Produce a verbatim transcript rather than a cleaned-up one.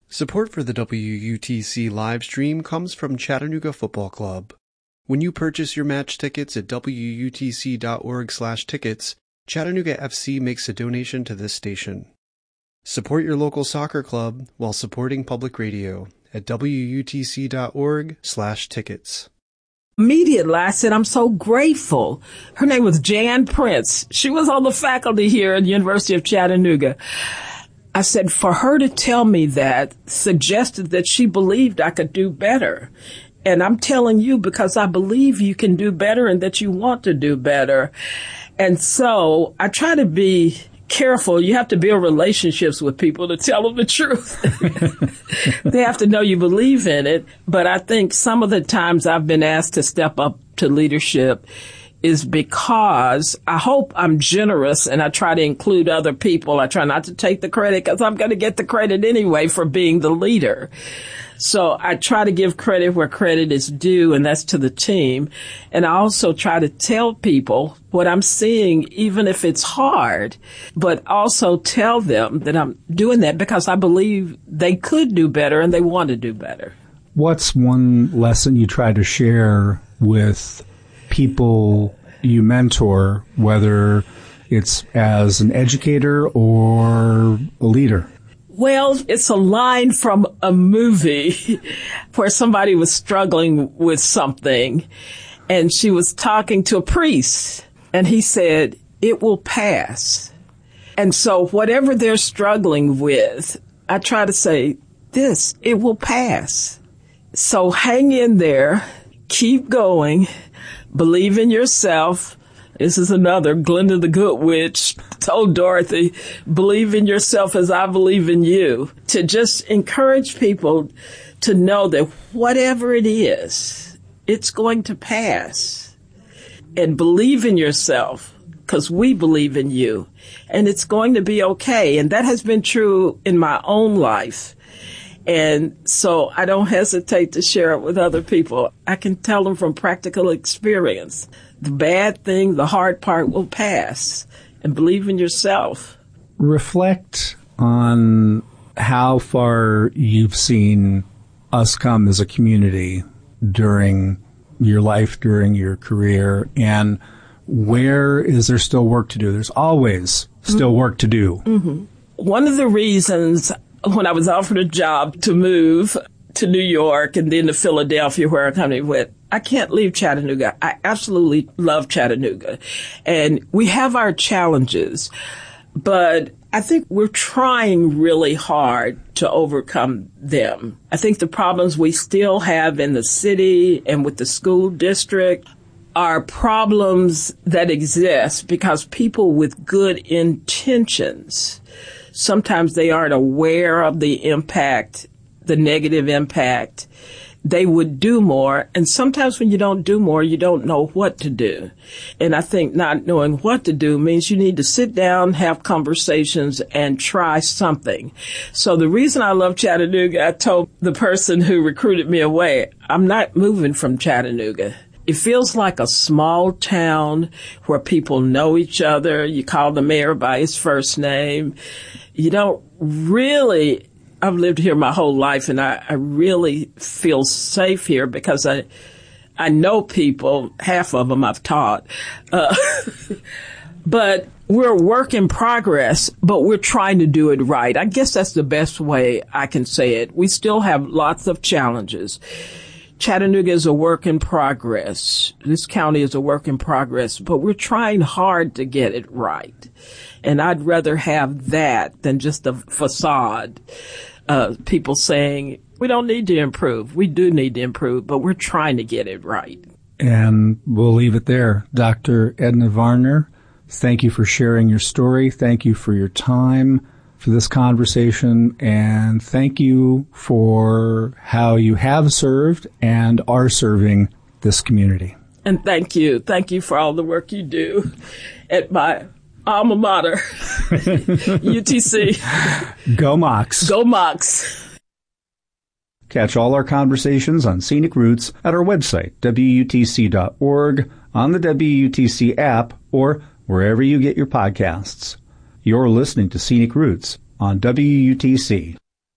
Support for the W U T C live stream comes from Chattanooga Football Club. When you purchase your match tickets at W U T C dot org slash tickets, Chattanooga F C makes a donation to this station. Support your local soccer club while supporting public radio at W U T C dot org slash tickets. Immediately, I said, I'm so grateful. Her name was Jan Prince. She was on the faculty here at the University of Chattanooga. I said, for her to tell me that suggested that she believed I could do better. And I'm telling you because I believe you can do better and that you want to do better. And so I try to be careful. You have to build relationships with people to tell them the truth. They have to know you believe in it. But I think some of the times I've been asked to step up to leadership is because I hope I'm generous and I try to include other people. I try not to take the credit because I'm going to get the credit anyway for being the leader. So I try to give credit where credit is due, and that's to the team. And I also try to tell people what I'm seeing, even if it's hard, but also tell them that I'm doing that because I believe they could do better and they want to do better. What's one lesson you try to share with people you mentor, whether it's as an educator or a leader? Well, it's a line from a movie where somebody was struggling with something and she was talking to a priest and he said, it will pass. And so whatever they're struggling with, I try to say this, it will pass. So hang in there, keep going, believe in yourself. This is another. Glinda the Good Witch told Dorothy, believe in yourself as I believe in you. To just encourage people to know that whatever it is, it's going to pass. And believe in yourself because we believe in you. And it's going to be okay. And that has been true in my own life. And so I don't hesitate to share it with other people. I can tell them from practical experience. The bad thing, the hard part will pass. And believe in yourself. Reflect on how far you've seen us come as a community during your life, during your career, and where is there still work to do? There's always still mm-hmm. work to do. Mm-hmm. One of the reasons when I was offered a job to move to New York and then to Philadelphia where I kind of went, I can't leave Chattanooga. I absolutely love Chattanooga. And we have our challenges, but I think we're trying really hard to overcome them. I think the problems we still have in the city and with the school district are problems that exist because people with good intentions, sometimes they aren't aware of the impact, the negative impact. They would do more. And sometimes when you don't do more, you don't know what to do. And I think not knowing what to do means you need to sit down, have conversations, and try something. So the reason I love Chattanooga, I told the person who recruited me away, I'm not moving from Chattanooga. It feels like a small town where people know each other. You call the mayor by his first name. You don't really, I've lived here my whole life and I, I really feel safe here because I, I know people, half of them I've taught. Uh, but we're a work in progress, but we're trying to do it right. I guess that's the best way I can say it. We still have lots of challenges. Chattanooga is a work in progress. This county is a work in progress, but we're trying hard to get it right. And I'd rather have that than just a facade. Uh, people saying, we don't need to improve. We do need to improve, but we're trying to get it right. And we'll leave it there. Doctor Edna Varner, thank you for sharing your story. Thank you for your time for this conversation, and thank you for how you have served and are serving this community. And thank you. Thank you for all the work you do at my alma mater, U T C. Go Mocs. Go Mocs. Catch all our conversations on Scenic Roots at our website, W U T C dot org, on the W U T C app, or wherever you get your podcasts. You're listening to Scenic Roots on W U T C.